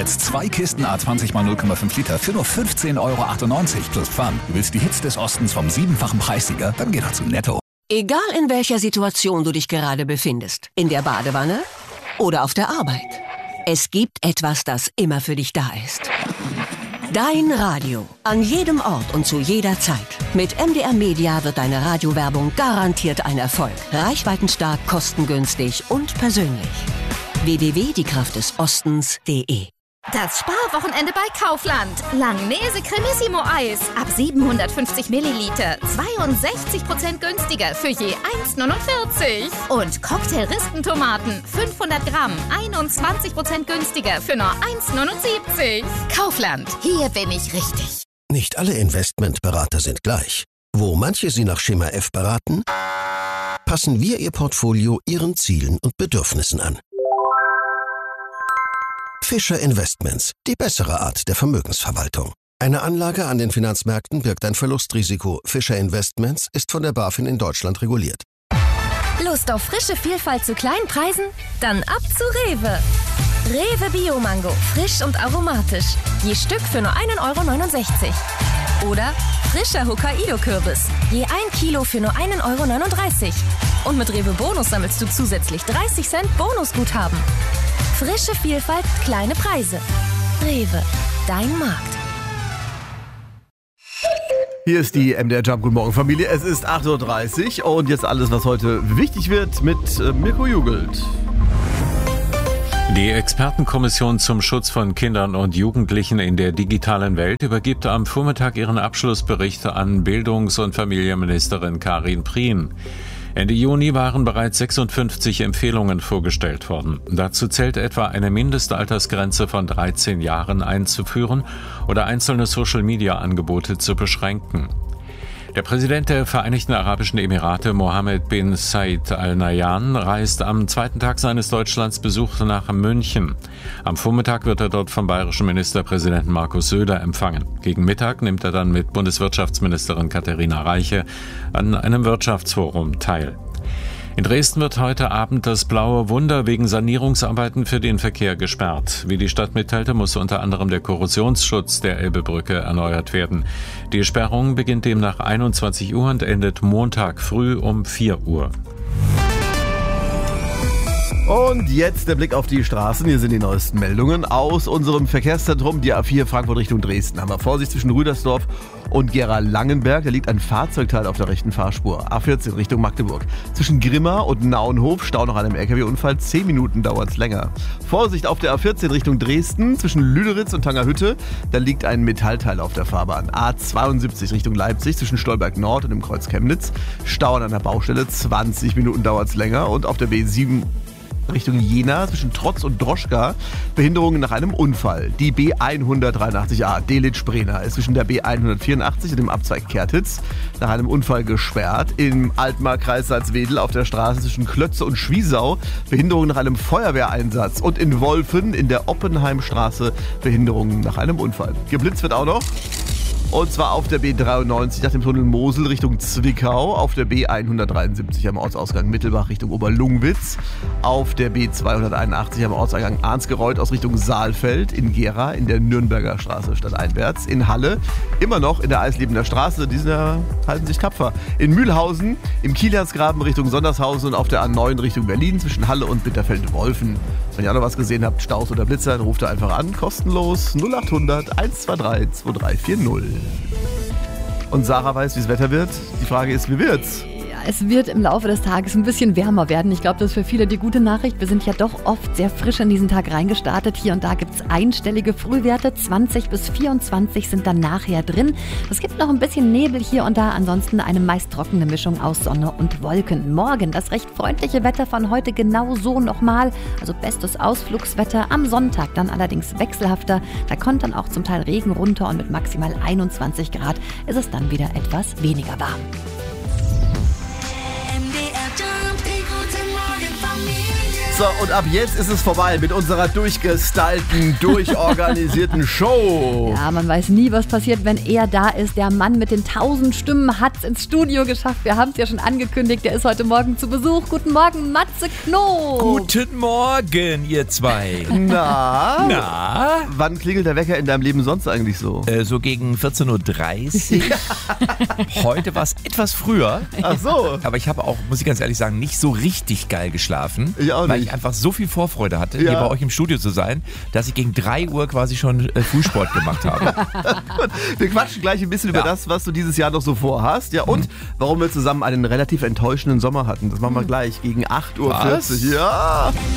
Jetzt 2 Kisten A20 x 0,5 Liter für nur 15,98 € plus Pfand. Du willst die Hits des Ostens vom 7-fachen Preissieger? Dann geh doch zu Netto. Egal in welcher Situation du dich gerade befindest. In der Badewanne oder auf der Arbeit. Es gibt etwas, das immer für dich da ist. Dein Radio. An jedem Ort und zu jeder Zeit. Mit MDR Media wird deine Radiowerbung garantiert ein Erfolg. Reichweitenstark, kostengünstig und persönlich. www.diekraftdesostens.de. Das Sparwochenende bei Kaufland. Langnese Cremissimo Eis. Ab 750 Milliliter. 62% günstiger für je 1,49. Und Cocktail-Rispentomaten. 500 Gramm. 21% günstiger für nur 1,79. Kaufland. Hier bin ich richtig. Nicht alle Investmentberater sind gleich. Wo manche Sie nach Schema F beraten, passen wir Ihr Portfolio Ihren Zielen und Bedürfnissen an. Fischer Investments, die bessere Art der Vermögensverwaltung. Eine Anlage an den Finanzmärkten birgt ein Verlustrisiko. Fischer Investments ist von der BaFin in Deutschland reguliert. Lust auf frische Vielfalt zu kleinen Preisen? Dann ab zu Rewe. Rewe Bio-Mango, frisch und aromatisch. Je Stück für nur 1,69 €. Oder frischer Hokkaido-Kürbis, je 1 Kilo für nur 1,39 €. Und mit Rewe Bonus sammelst du zusätzlich 30 Cent Bonusguthaben. Frische Vielfalt, kleine Preise. Rewe, dein Markt. Hier ist die MDR Jump. Guten Morgen, Familie. Es ist 8:30 Uhr und jetzt alles, was heute wichtig wird mit Mirko Jugelt. Die Expertenkommission zum Schutz von Kindern und Jugendlichen in der digitalen Welt übergibt am Vormittag ihren Abschlussbericht an Bildungs- und Familienministerin Karin Prien. Ende Juni waren bereits 56 Empfehlungen vorgestellt worden. Dazu zählt etwa eine Mindestaltersgrenze von 13 Jahren einzuführen oder einzelne Social-Media-Angebote zu beschränken. Der Präsident der Vereinigten Arabischen Emirate, Mohammed bin Zayed Al Nahyan, reist am zweiten Tag seines Deutschlandsbesuchs nach München. Am Vormittag wird er dort vom bayerischen Ministerpräsidenten Markus Söder empfangen. Gegen Mittag nimmt er dann mit Bundeswirtschaftsministerin Katharina Reiche an einem Wirtschaftsforum teil. In Dresden wird heute Abend das Blaue Wunder wegen Sanierungsarbeiten für den Verkehr gesperrt. Wie die Stadt mitteilte, muss unter anderem der Korrosionsschutz der Elbebrücke erneuert werden. Die Sperrung beginnt demnach 21 Uhr und endet Montag früh um 4 Uhr. Und jetzt der Blick auf die Straßen. Hier sind die neuesten Meldungen aus unserem Verkehrszentrum. Die A4 Frankfurt Richtung Dresden. Haben wir Vorsicht zwischen Rüdersdorf und Gera-Langenberg. Da liegt ein Fahrzeugteil auf der rechten Fahrspur. A14 Richtung Magdeburg. Zwischen Grimma und Naunhof Stau nach einem LKW-Unfall. 10 Minuten dauert es länger. Vorsicht auf der A14 Richtung Dresden. Zwischen Lüderitz und Tangerhütte. Da liegt ein Metallteil auf der Fahrbahn. A72 Richtung Leipzig. Zwischen Stolberg Nord und dem Kreuz Chemnitz. Stau an einer Baustelle. 20 Minuten dauert es länger. Und auf der B7 Richtung Jena zwischen Trotz und Droschka Behinderungen nach einem Unfall. Die B183a Delitzsch-Brenner ist zwischen der B184 und dem Abzweig Kertitz nach einem Unfall gesperrt. Im Altmark-Kreis Salzwedel auf der Straße zwischen Klötze und Schwiesau Behinderungen nach einem Feuerwehreinsatz. Und in Wolfen in der Oppenheimstraße Behinderungen nach einem Unfall. Geblitzt wird auch noch. Und zwar auf der B93 nach dem Tunnel Mosel Richtung Zwickau, auf der B173 am Ortsausgang Mittelbach Richtung Oberlungwitz, auf der B281 am Ortseingang Arnsgereuth aus Richtung Saalfeld, in Gera in der Nürnberger Straße stadteinwärts, in Halle immer noch in der Eislebender Straße, die halten sich tapfer, in Mühlhausen, im Kiliansgraben Richtung Sondershausen und auf der A9 Richtung Berlin zwischen Halle und Bitterfeld-Wolfen. Wenn ihr auch noch was gesehen habt, Staus oder Blitzer, dann ruft ihr einfach an, kostenlos 0800 123 2340. Und Sarah weiß, wie das Wetter wird. Die Frage ist, wie wird's? Es wird im Laufe des Tages ein bisschen wärmer werden. Ich glaube, das ist für viele die gute Nachricht. Wir sind ja doch oft sehr frisch in diesen Tag reingestartet. Hier und da gibt es einstellige Frühwerte. 20 bis 24 sind dann nachher drin. Es gibt noch ein bisschen Nebel hier und da. Ansonsten eine meist trockene Mischung aus Sonne und Wolken. Morgen das recht freundliche Wetter von heute genau so nochmal. Also bestes Ausflugswetter. Am Sonntag dann allerdings wechselhafter. Da kommt dann auch zum Teil Regen runter und mit maximal 21 Grad ist es dann wieder etwas weniger warm. MDR Jump, die gute Morgen Familie. So, und ab jetzt ist es vorbei mit unserer durchgestylten, durchorganisierten Show. Ja, man weiß nie, was passiert, wenn er da ist. Der Mann mit den 1000 Stimmen hat es ins Studio geschafft. Wir haben es ja schon angekündigt. Der ist heute Morgen zu Besuch. Guten Morgen, Matze Knob. Guten Morgen, ihr zwei. Na? Wann klingelt der Wecker in deinem Leben sonst eigentlich so? So gegen 14.30 Uhr. Heute war es etwas früher. Ach so. Aber ich habe auch, muss ich ganz ehrlich sagen, nicht so richtig geil geschlafen. Ich auch nicht. Weil ich einfach so viel Vorfreude hatte, hier bei euch im Studio zu sein, dass ich gegen 3 Uhr quasi schon Frühsport gemacht habe. Wir quatschen gleich ein bisschen über das, was du dieses Jahr noch so vorhast. Ja, und warum wir zusammen einen relativ enttäuschenden Sommer hatten. Das machen wir gleich gegen 8.40 Uhr. Ja.